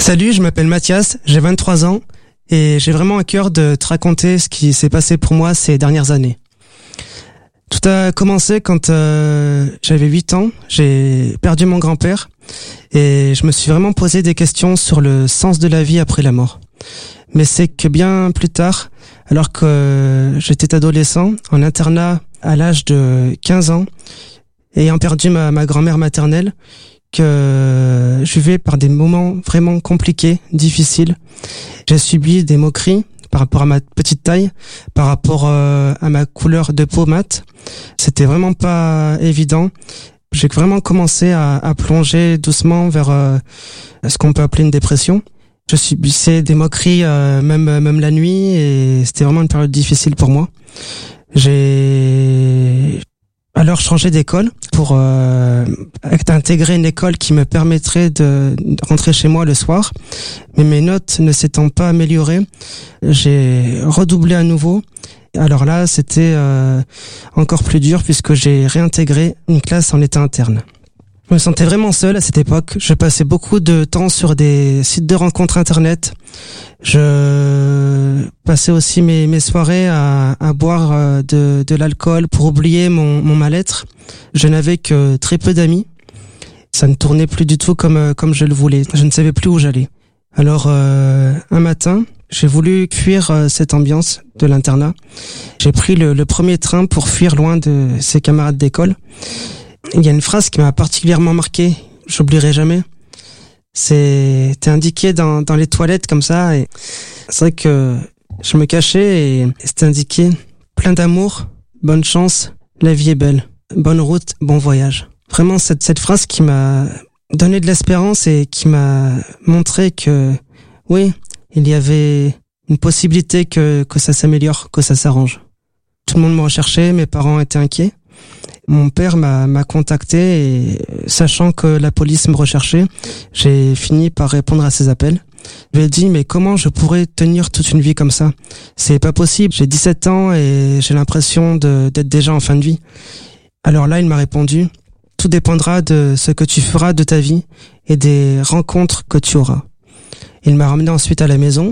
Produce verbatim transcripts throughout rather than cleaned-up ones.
Salut, je m'appelle Mathias, j'ai vingt-trois ans et j'ai vraiment à cœur de te raconter ce qui s'est passé pour moi ces dernières années. Tout a commencé quand euh, j'avais huit ans, j'ai perdu mon grand-père et je me suis vraiment posé des questions sur le sens de la vie après la mort. Mais c'est que bien plus tard, alors que j'étais adolescent, en internat à l'âge de quinze ans, ayant perdu ma, ma grand-mère maternelle, que je vivais par des moments vraiment compliqués, difficiles. J'ai subi des moqueries par rapport à ma petite taille, par rapport euh, à ma couleur de peau mate. C'était vraiment pas évident. J'ai vraiment commencé à, à plonger doucement vers euh, ce qu'on peut appeler une dépression. Je subissais des moqueries euh, même même la nuit et c'était vraiment une période difficile pour moi. J'ai alors changé d'école pour euh, intégrer une école qui me permettrait de rentrer chez moi le soir. Mais mes notes ne s'étant pas améliorées, j'ai redoublé à nouveau. Alors là, c'était euh, encore plus dur puisque j'ai réintégré une classe en état interne. Je me sentais vraiment seul à cette époque. Je passais beaucoup de temps sur des sites de rencontres internet. Je passais aussi mes, mes soirées à, à boire de, de l'alcool pour oublier mon, mon mal-être. Je n'avais que très peu d'amis. Ça ne tournait plus du tout comme, comme je le voulais. Je ne savais plus où j'allais. Alors, euh, un matin, j'ai voulu fuir cette ambiance de l'internat. J'ai pris le, le premier train pour fuir loin de ses camarades d'école. Il y a une phrase qui m'a particulièrement marqué, j'oublierai jamais. C'était indiqué dans, dans les toilettes comme ça, et c'est vrai que je me cachais et c'était indiqué plein d'amour, bonne chance, la vie est belle, bonne route, bon voyage. Vraiment cette, cette phrase qui m'a donné de l'espérance et qui m'a montré que oui, il y avait une possibilité que, que ça s'améliore, que ça s'arrange. Tout le monde me recherchait, mes parents étaient inquiets. Mon père m'a, m'a contacté et sachant que la police me recherchait, j'ai fini par répondre à ses appels. Je lui ai dit mais comment je pourrais tenir toute une vie comme ça ? C'est pas possible, j'ai dix-sept ans et j'ai l'impression de, d'être déjà en fin de vie. Alors là, il m'a répondu tout dépendra de ce que tu feras de ta vie et des rencontres que tu auras. Il m'a ramené ensuite à la maison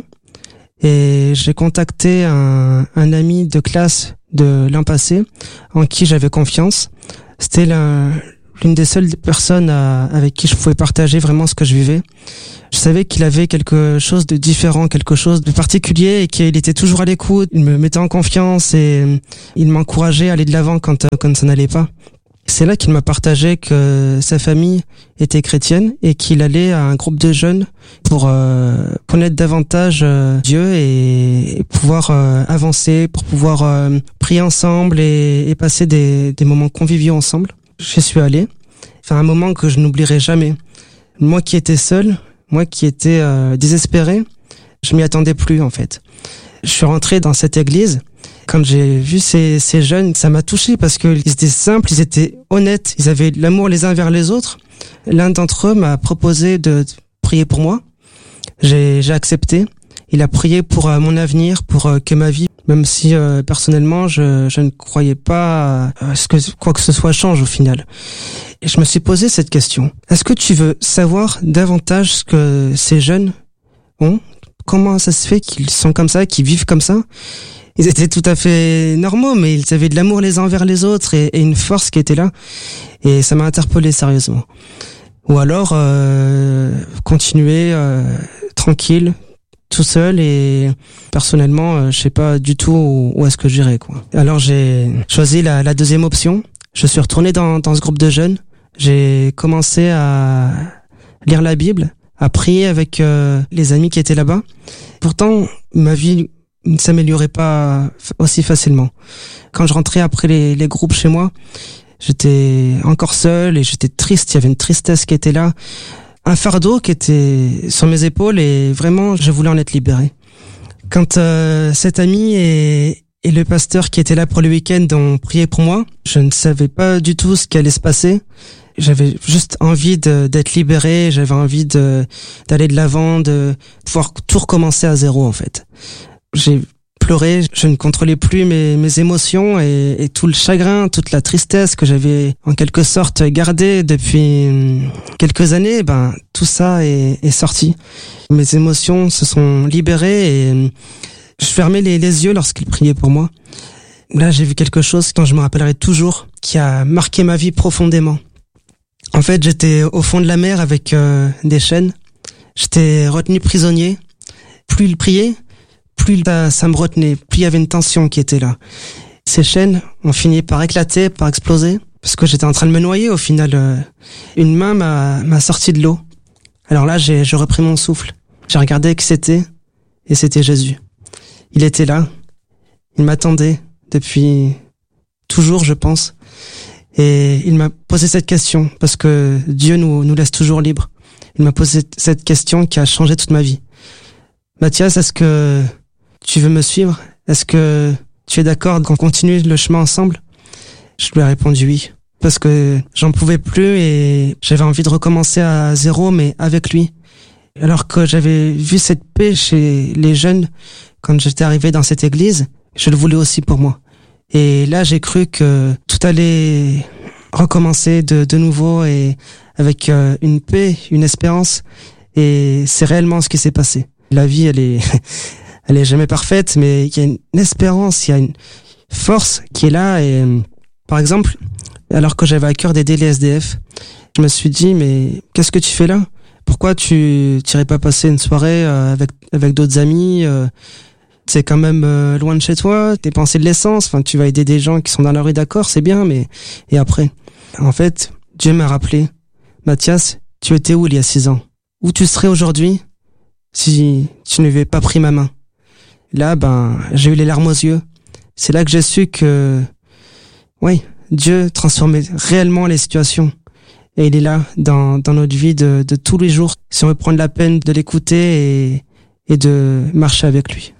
et j'ai contacté un, un ami de classe de l'an passé en qui j'avais confiance. C'était la, l'une des seules personnes à, avec qui je pouvais partager vraiment ce que je vivais. Je savais qu'il avait quelque chose de différent, quelque chose de particulier et qu'il était toujours à l'écoute. Il me mettait en confiance et il m'encourageait à aller de l'avant quand, quand ça n'allait pas. C'est là qu'il m'a partagé que sa famille était chrétienne et qu'il allait à un groupe de jeunes pour euh, connaître davantage euh, Dieu et, et pouvoir euh, avancer, pour pouvoir euh, prier ensemble et, et passer des, des moments conviviaux ensemble. J'y suis allé. Enfin, un moment que je n'oublierai jamais. Moi qui étais seul, moi qui étais euh, désespéré, je m'y attendais plus en fait. Je suis rentré dans cette église. Quand j'ai vu ces, ces jeunes, ça m'a touché parce que ils étaient simples, ils étaient honnêtes, ils avaient de l'amour les uns vers les autres. L'un d'entre eux m'a proposé de prier pour moi. J'ai, j'ai accepté. Il a prié pour euh, mon avenir, pour euh, que ma vie, même si euh, personnellement je, je ne croyais pas à ce que quoi que ce soit change au final. Et je me suis posé cette question. Est-ce que tu veux savoir davantage ce que ces jeunes ont ? Comment ça se fait qu'ils sont comme ça, qu'ils vivent comme ça ? Ils étaient tout à fait normaux, mais ils avaient de l'amour les uns envers les autres et, et une force qui était là. Et ça m'a interpellé sérieusement. Ou alors, euh, continuer euh, tranquille, tout seul et personnellement, euh, je sais pas du tout où, où est-ce que j'irais, quoi. Alors j'ai choisi la, la deuxième option. Je suis retourné dans, dans ce groupe de jeunes. J'ai commencé à lire la Bible, à prier avec euh, les amis qui étaient là-bas. Pourtant, ma vie ne s'améliorait pas aussi facilement. Quand je rentrais après les, les groupes chez moi, j'étais encore seul et j'étais triste. Il y avait une tristesse qui était là, un fardeau qui était sur mes épaules et vraiment, je voulais en être libéré. Quand euh, cet ami et, et le pasteur qui était là pour le week-end ont prié pour moi, je ne savais pas du tout ce qui allait se passer. J'avais juste envie de, d'être libéré, j'avais envie de, d'aller de l'avant, de pouvoir tout recommencer à zéro en fait. J'ai pleurer. Je ne contrôlais plus mes, mes émotions et, et tout le chagrin, toute la tristesse que j'avais en quelque sorte gardé depuis quelques années, ben tout ça est, est sorti. Mes émotions se sont libérées et je fermais les, les yeux lorsqu'il priait pour moi. Là, j'ai vu quelque chose dont je me rappellerai toujours, qui a marqué ma vie profondément. En fait, j'étais au fond de la mer avec euh, des chaînes. J'étais retenu prisonnier. Plus il priait, plus ça, ça me retenait, plus il y avait une tension qui était là. Ces chaînes ont fini par éclater, par exploser, parce que j'étais en train de me noyer au final. Euh, une main m'a, m'a sorti de l'eau. Alors là, j'ai, j'ai repris mon souffle. J'ai regardé qui c'était, et c'était Jésus. Il était là, il m'attendait depuis toujours, je pense. Et il m'a posé cette question, parce que Dieu nous, nous laisse toujours libres. Il m'a posé cette question qui a changé toute ma vie. Mathias, est-ce que tu veux me suivre? Est-ce que tu es d'accord qu'on continue le chemin ensemble? Je lui ai répondu oui, parce que j'en pouvais plus et j'avais envie de recommencer à zéro, mais avec lui. Alors que j'avais vu cette paix chez les jeunes quand j'étais arrivé dans cette église, je le voulais aussi pour moi. Et là, j'ai cru que tout allait recommencer de, de nouveau et avec euh, une paix, une espérance. Et c'est réellement ce qui s'est passé. La vie, elle est, elle est jamais parfaite, mais il y a une espérance, il y a une force qui est là. Et par exemple, alors que j'avais à cœur d'aider les S D F, je me suis dit, mais qu'est-ce que tu fais là? Pourquoi tu n'irais pas passer une soirée euh, avec avec d'autres amis? euh, C'est quand même euh, loin de chez toi, t'es pensé de l'essence, enfin tu vas aider des gens qui sont dans la rue, d'accord, c'est bien, mais et après? En fait, Dieu m'a rappelé, Mathias, tu étais où il y a six ans? Où tu serais aujourd'hui si tu n'avais pas pris ma main? Là, ben, j'ai eu les larmes aux yeux. C'est là que j'ai su que, oui, Dieu transformait réellement les situations. Et il est là dans dans notre vie de, de tous les jours, si on veut prendre la peine de l'écouter et, et de marcher avec lui.